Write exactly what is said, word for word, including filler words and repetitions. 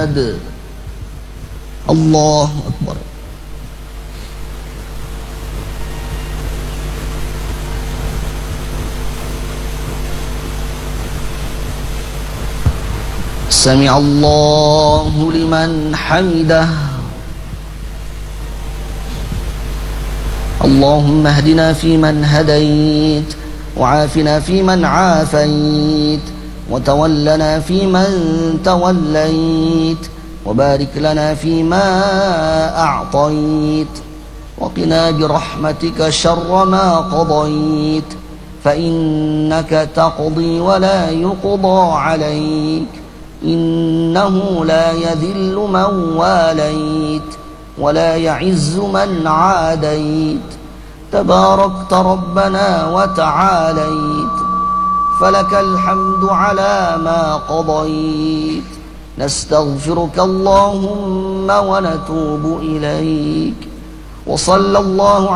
محمد. الله أكبر. سمع الله لمن حمده. اللهم اهدنا فيمن هديت، وعافنا فيمن عافيت، وتولنا فيمن توليت، وبارك لنا فيما أعطيت، وقنا برحمتك شر ما قضيت، فإنك تقضي ولا يقضى عليك، إنه لا يذل من واليت ولا يعز من عاديت، تباركت ربنا وتعاليت، فلك الحمد على ما قضيت. نستغفرك اللهم ونتوب إليك، وصلى الله